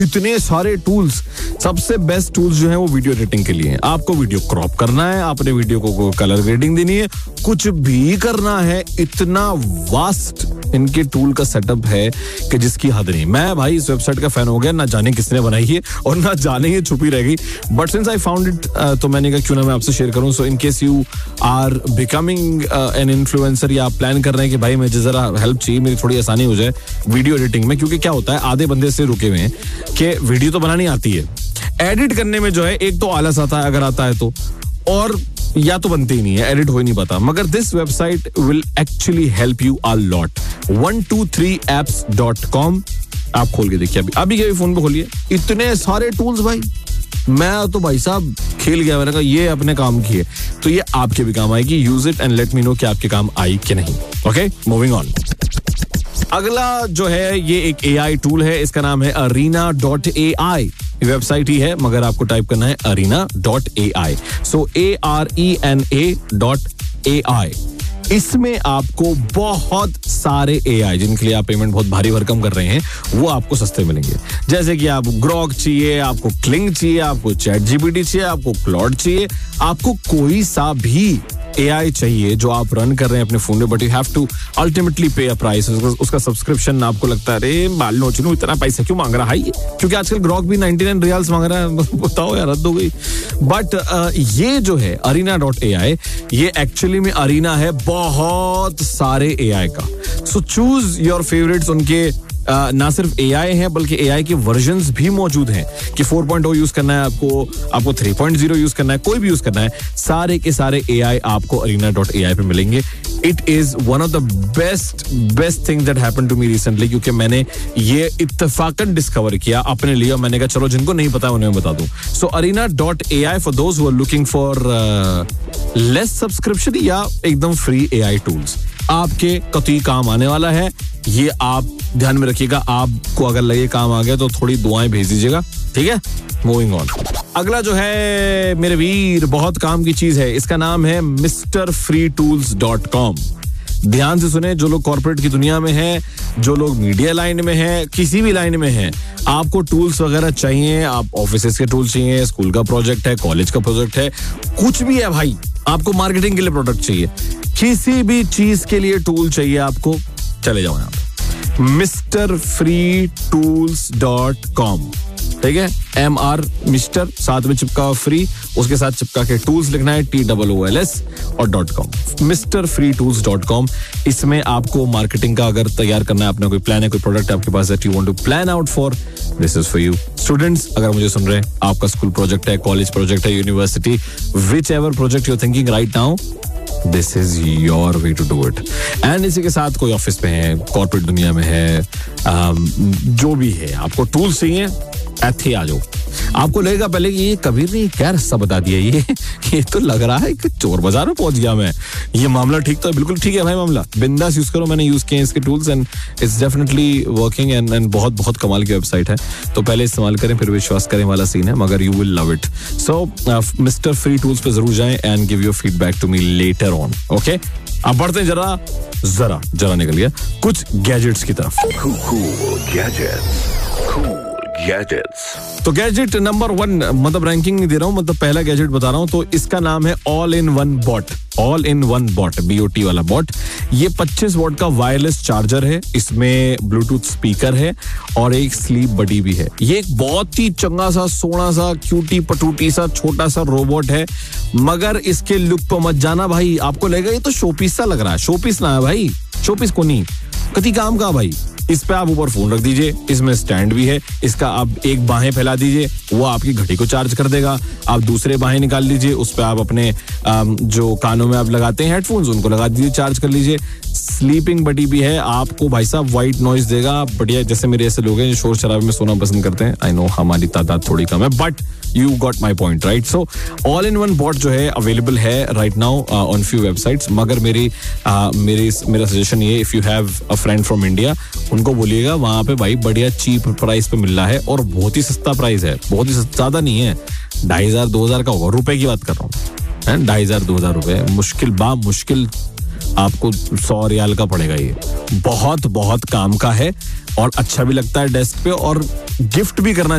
इतने सारे टूल्स। सबसे बेस्ट टूल्स जो है वो वीडियो एडिटिंग के लिए हैं। आपको वीडियो क्रॉप करना है, आपने वीडियो को कलर ग्रेडिंग देनी है, कुछ भी करना है, इतना वास्ट इनके टूल का सेटअप है कि जिसकी हद नहीं। मैं भाई इस वेबसाइट का फैन हो गया, ना जाने किसने बनाई है और ना जाने ये छुपी रह गई, but since I found it तो मैंने कहा क्यों ना मैं आपसे शेयर करूं। सो in case you are becoming an influencer या आप प्लान कर रहे हैं कि भाई मुझे जरा हेल्प चाहिए, मेरी थोड़ी आसानी हो जाए वीडियो एडिटिंग में, क्योंकि क्या होता है आधे बंदे से रुके हुए हैं कि वीडियो तो बनानी आती है, एडिट करने में जो है एक तो आलस आता है अगर आता है तो, और या तो बनते ही नहीं है, एडिट हो ही नहीं पाता। मगर this website will actually help you a lot. 123apps.com आप खोल के देखिए, अभी के फोन पे खोलिए, इतने सारे टूल्स भाई। मैं तो भाई साहब खेल गया, मैंने कहा ये अपने काम की है तो ये आपके भी काम आएगी। Use it and let me know कि आपके काम आई कि नहीं। Okay, moving on. अगला जो है ये एक AI टूल है, इसका नाम है arena.ai। वेबसाइट ही है मगर आपको टाइप करना है arena.ai। सो arena.ai। इसमें आपको बहुत सारे AI जिनके लिए आप पेमेंट बहुत भारी भरकम कर रहे हैं वो आपको सस्ते मिलेंगे। जैसे कि आपको ग्रॉक चाहिए, आपको क्लिंग चाहिए, आपको ChatGPT चाहिए, आपको क्लॉड चाहिए, आपको कोई सा भी AI चाहिए जो आप रन कर रहे हैं अपने फोन में, but you have to ultimately पे अ प्राइस। उसका सब्सक्रिप्शन आपको लगता है अरे बाल नोचनू इतना पैसा क्यों मांग रहा है, क्योंकि आजकल ग्रॉक भी 99 रियाल्स मांग रहा है। बताओ यार, हद हो गई। बट ये जो है arena.ai, ये एक्चुअली में अरीना है बहुत सारे AI का। So choose your favourites. उनके ना सिर्फ AI है बल्कि AI के वर्जन्स भी मौजूद हैं कि 4.0 यूज करना है आपको 3.0 यूज करना है, कोई भी यूज करना है, सारे के सारे AI आपको arena.ai पे मिलेंगे। It is one of the best thing that happened to me recently, क्योंकि मैंने ये इत्तेफाकन डिस्कवर किया अपने लिए और मैंने कहा चलो जिनको नहीं पता उन्हें बता दूं। सो arena.ai for those who are looking for less subscription या एकदम फ्री AI टूल्स, आपके कतई काम आने वाला है। ये आप ध्यान में रखिएगा, आपको अगर लगे काम आ गया तो थोड़ी दुआएं भेज दीजिएगा, ठीक है। Moving on. अगला जो है मेरे वीर बहुत काम की चीज है, इसका नाम है mrfreetools.com। ध्यान से सुने, जो लोग कॉर्पोरेट की दुनिया में है, जो लोग मीडिया लाइन में है, किसी भी लाइन में है, आपको टूल्स वगैरह चाहिए, आप ऑफिस के टूल्स चाहिए, स्कूल का प्रोजेक्ट है, कॉलेज का प्रोजेक्ट है, कुछ भी है भाई, आपको मार्केटिंग के लिए प्रोडक्ट चाहिए, किसी भी चीज के लिए टूल चाहिए आपको, चले जाओ यहाँ पे mrfreetools.com, ठीक है। MR मिस्टर साथ में चिपका फ्री, उसके साथ चिपका के टूल्स लिखना है TOOLS और .com। mrfreetools.com। इसमें आपको मार्केटिंग का अगर तैयार करना है, अपना कोई प्लान है, कोई प्रोडक्ट आपके पास that you want to plan out for, this is for you. Students अगर मुझे सुन रहे हैं, आपका स्कूल प्रोजेक्ट है, कॉलेज प्रोजेक्ट है, university, which ever project you are thinking right now, this is your way to do it. And इसी के साथ कोई ऑफिस में है, कॉर्पोरेट दुनिया में है, जो भी है, आपको टूल्स चाहिए, ऐथे आ जाओ। आपको लगेगा पहले कि ये कबीर ने क्या रास्ता बता दिया, ये तो लग रहा है कि चोर बाजार में पहुंच गया मैं, ये मामला ठीक तो बिल्कुल ठीक है भाई, मामला बिंदास यूज करो। मैंने यूज किए इसके tools and it's definitely working and बहुत कमाल की वेबसाइट है, तो पहले इस्तेमाल करें फिर विश्वास करें वाला सीन है, मगर you will love it. So mister free tools पे जरूर जाएं and give your feedback to me later on, okay. अब बढ़ते हैं जरा निकल गया कुछ गैजेट्स की तरफ। तो गैजेट नंबर 1, मतलब रैंकिंग नहीं दे रहा हूं, मतलब पहला गैजेट बता रहा हूं, तो इसका नाम है all in one bot BOT वाला बॉट। ये 25 वॉट का वायरलेस चार्जर है, इसमें ब्लूटूथ स्पीकर है और एक स्लीप बडी भी है। ये एक बहुत ही चंगा सा, सोना सा, क्यूटी पटूटी सा, छोटा सा रोबोट है, मगर इसके लुक पर मत जाना भाई, आपको लगेगा ये तो शोपीस सा लग रहा है। शोपीस ना है भाई, शोपीस को नहीं, कति काम का भाई। इस पे आप ऊपर फोन रख दीजिए, इसमें स्टैंड भी है, इसका आप एक बाहें फैला दीजिए, वो आपकी घड़ी को चार्ज कर देगा। आप दूसरे बाहें निकाल लीजिए, उस पे आप अपने जो कानों में आप लगाते हैं हेडफोन्स, उनको लगा दीजिए, चार्ज कर लीजिए। स्लीपिंग बडी भी है, आपको भाई साहब व्हाइट नॉइज देगा बढ़िया, जैसे मेरे ऐसे लोग हैं जो शोर शराबे में सोना पसंद करते हैं। आई नो हमारी तादाद थोड़ी कम है, but you got my point, right. So all in one bot जो है अवेलेबल है right now on few websites, मगर मेरा सजेशन ये, if you have a friend from India, उनको बोलिएगा वहां पे भाई बढ़िया चीप प्राइस पे मिल रहा है, और बहुत ही सस्ता प्राइस है, बहुत ही ज्यादा नहीं है, 2500-2000 का होगा, रुपए की बात कर रहा हूँ, 2500-2000 रुपए, मुश्किल आपको 100 रियाल का पड़ेगा। ये बहुत काम का है और अच्छा भी लगता है डेस्क पे, और गिफ्ट भी करना